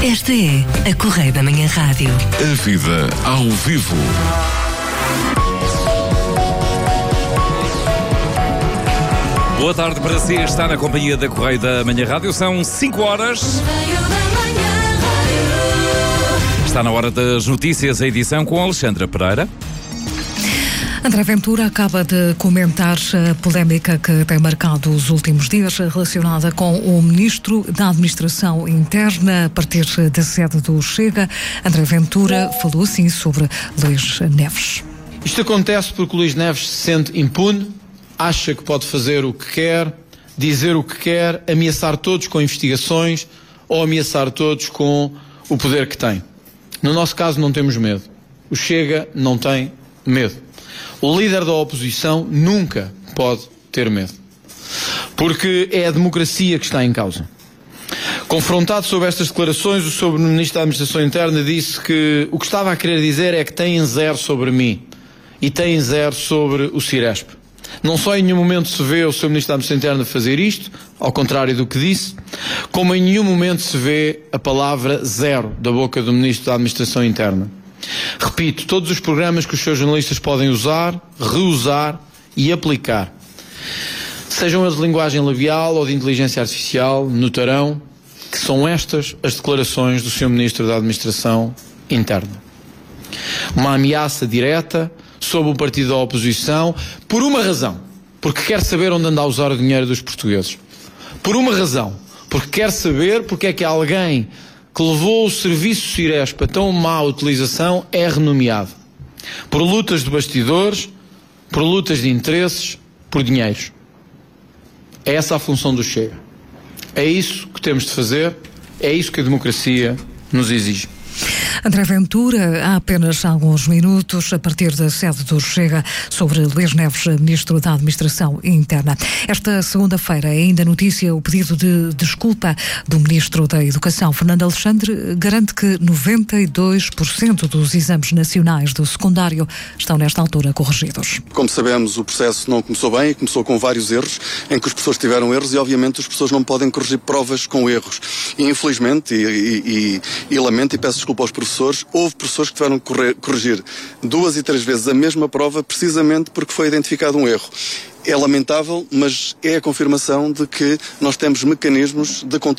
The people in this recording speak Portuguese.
Esta é a Correio da Manhã Rádio. A vida ao vivo. Boa tarde para si, está na companhia da Correio da Manhã Rádio. São 5 horas. Está na hora das notícias, a edição com Alexandra Pereira. André Ventura acaba de comentar a polémica que tem marcado os últimos dias relacionada com o Ministro da Administração Interna a partir da sede do Chega. André Ventura falou assim sobre Luís Neves. Isto acontece porque o Luís Neves se sente impune, acha que pode fazer o que quer, dizer o que quer, ameaçar todos com investigações ou ameaçar todos com o poder que tem. No nosso caso não temos medo. O Chega não tem medo. O líder da oposição nunca pode ter medo. Porque é a democracia que está em causa. Confrontado sobre estas declarações, o Sr. Ministro da Administração Interna disse que o que estava a querer dizer é que têm zero sobre mim e têm zero sobre o Ciresp. Não só em nenhum momento se vê o Sr. Ministro da Administração Interna fazer isto, ao contrário do que disse, como em nenhum momento se vê a palavra zero da boca do Ministro da Administração Interna. Repito, todos os programas que os seus jornalistas podem usar, reusar e aplicar, sejam eles de linguagem labial ou de inteligência artificial, notarão que são estas as declarações do Sr. Ministro da Administração Interna. Uma ameaça direta sobre o partido da oposição, por uma razão, porque quer saber onde anda a usar o dinheiro dos portugueses. Por uma razão, porque quer saber porque é que alguém que levou o serviço Ciresp a tão má utilização é renomeado. Por lutas de bastidores, por lutas de interesses, por dinheiros. É essa a função do Chega. É isso que temos de fazer, é isso que a democracia nos exige. André Ventura, há apenas alguns minutos, a partir da sede do Chega, sobre Luís Neves, Ministro da Administração Interna. Esta segunda-feira, ainda notícia, o pedido de desculpa do Ministro da Educação, Fernando Alexandre, garante que 92% dos exames nacionais do secundário estão nesta altura corrigidos. Como sabemos, o processo não começou bem e começou com vários erros, em que os professores tiveram erros e, obviamente, os professores não podem corrigir provas com erros. E, infelizmente, e lamento e peço desculpa aos professores, houve professores que tiveram que corrigir 2 e 3 vezes a mesma prova precisamente porque foi identificado um erro. É lamentável, mas é a confirmação de que nós temos mecanismos de controle